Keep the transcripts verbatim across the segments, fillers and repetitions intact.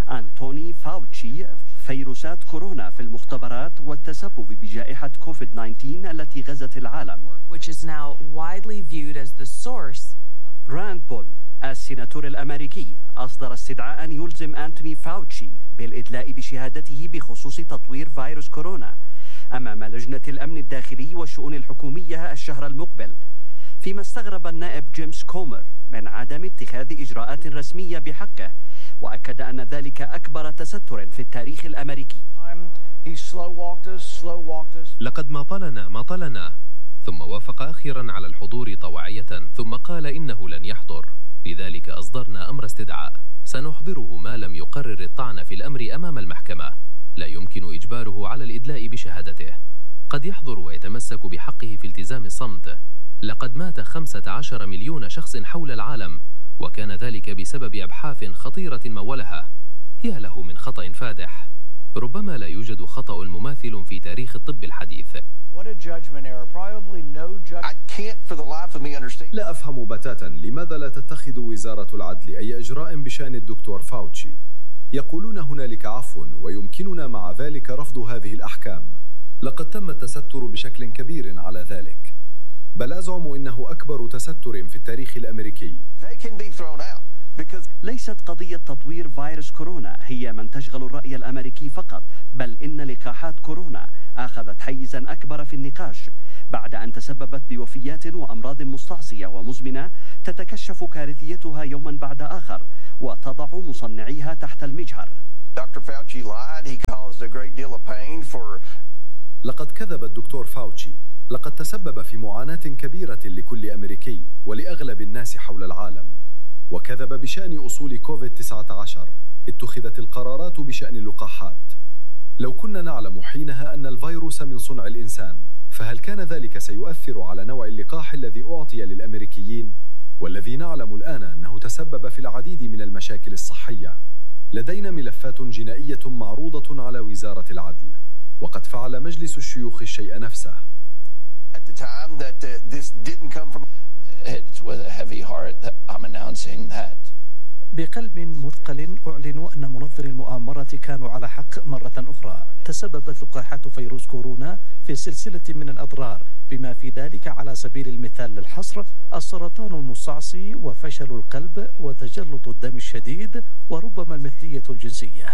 أنتوني فاوتشي فيروسات كورونا في المختبرات والتسبب بجائحة كوفيد تسعة عشر التي غزت العالم. راند بول السيناتور الأمريكي أصدر استدعاء يلزم أنتوني فاوتشي بالإدلاء بشهادته بخصوص تطوير فيروس كورونا أمام لجنة الأمن الداخلي والشؤون الحكومية الشهر المقبل، فيما استغرب النائب جيمس كومر من عدم اتخاذ إجراءات رسمية بحقه، وأكد أن ذلك أكبر تستر في التاريخ الأمريكي. لقد ماطلنا ماطلنا ثم وافق أخيرا على الحضور طوعية، ثم قال إنه لن يحضر، لذلك أصدرنا أمر استدعاء سنحضره ما لم يقرر الطعن في الأمر أمام المحكمة. لا يمكن إجباره على الإدلاء بشهادته، قد يحضر ويتمسك بحقه في التزام الصمت. لقد مات خمسة عشر مليون شخص حول العالم، وكان ذلك بسبب أبحاث خطيرة مولها. يا له من خطأ فادح، ربما لا يوجد خطأ مماثل في تاريخ الطب الحديث. لا أفهم بتاتا لماذا لا تتخذ وزارة العدل أي إجراء بشأن الدكتور فاوتشي. يقولون هنالك عفو ويمكننا مع ذلك رفض هذه الأحكام. لقد تم التستر بشكل كبير على ذلك، بل أزعم إنه أكبر تستر في التاريخ الأمريكي. ليست قضية تطوير فيروس كورونا هي من تشغل الرأي الأمريكي فقط، بل إن لقاحات كورونا أخذت حيزا أكبر في النقاش بعد أن تسببت بوفيات وأمراض مستعصية ومزمنة تتكشف كارثيتها يوما بعد آخر وتضع مصنعيها تحت المجهر. لقد كذب الدكتور فاوتشي، لقد تسبب في معاناة كبيرة لكل أمريكي ولأغلب الناس حول العالم، وكذب بشأن أصول كوفيد تسعة عشر. اتخذت القرارات بشأن اللقاحات. لو كنا نعلم حينها أن الفيروس من صنع الإنسان، فهل كان ذلك سيؤثر على نوع اللقاح الذي أعطي للأمريكيين، والذي نعلم الآن أنه تسبب في العديد من المشاكل الصحية؟ لدينا ملفات جنائية معروضة على وزارة العدل، وقد فعل مجلس الشيوخ الشيء نفسه. بقلب مثقل أعلن أن منظري المؤامرة كانوا على حق مرة أخرى. تسببت لقاحات فيروس كورونا في سلسلة من الأضرار، بما في ذلك على سبيل المثال للحصر السرطان المستعصي وفشل القلب وتجلط الدم الشديد وربما المثلية الجنسية.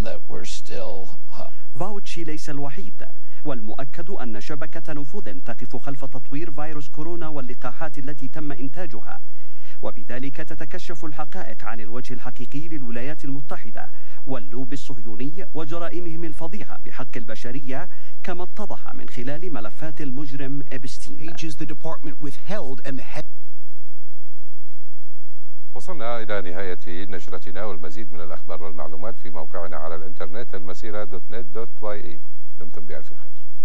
فاوتشي ليس الوحيد، والمؤكد أن شبكة نفوذ تقف خلف تطوير فيروس كورونا واللقاحات التي تم إنتاجها، وبذلك تتكشف الحقائق عن الوجه الحقيقي للولايات المتحدة واللوب الصهيوني وجرائمهم الفظيعة بحق البشرية، كما اتضح من خلال ملفات المجرم إبستين. وصلنا إلى نهاية نشرتنا، والمزيد من الأخبار والمعلومات في موقعنا على الإنترنت المسيرة دوت نت دوت واي إي. دمتم بألف خير.